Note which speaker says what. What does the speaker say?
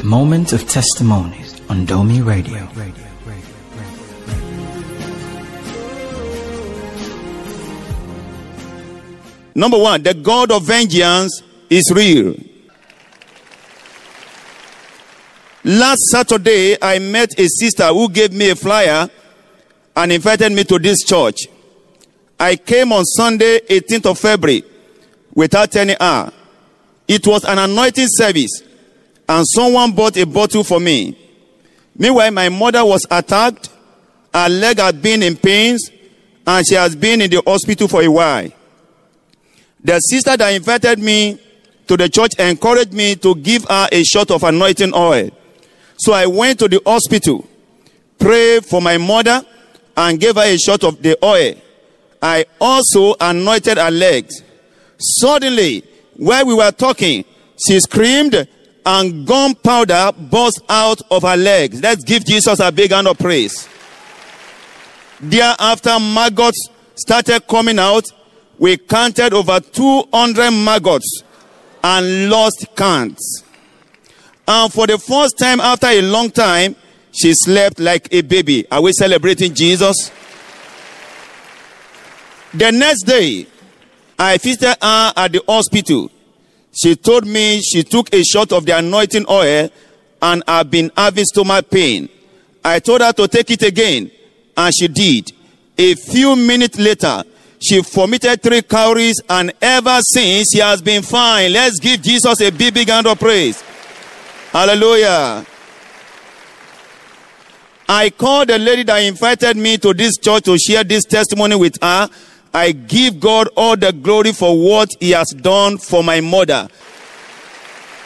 Speaker 1: Moment of Testimonies on Domi Radio.
Speaker 2: Number one, the God of vengeance is real. Last Saturday, I met a sister who gave me a flyer and invited me to this church. I came on Sunday, 18th of February, without any hour. It was an anointing service, and someone bought a bottle for me. Meanwhile, my mother was attacked. Her leg had been in pains, and she has been in the hospital for a while. The sister that invited me to the church encouraged me to give her a shot of anointing oil. So I went to the hospital, prayed for my mother, and gave her a shot of the oil. I also anointed her legs. Suddenly, while we were talking, she screamed and gunpowder burst out of her legs. Let's give Jesus a big hand of praise. Thereafter, maggots started coming out. We counted over 200 maggots and lost count. And for the first time after a long time, she slept like a baby. Are we celebrating Jesus? The next day, I visited her at the hospital. She told me she took a shot of the anointing oil and had been having stomach pain. I told her to take it again, and she did. A few minutes later, she vomited 3 calories, and ever since she has been fine. Let's give Jesus a big hand of praise. Hallelujah. I called the lady that invited me to this church to share this testimony with her. I give God all the glory for what he has done for my mother.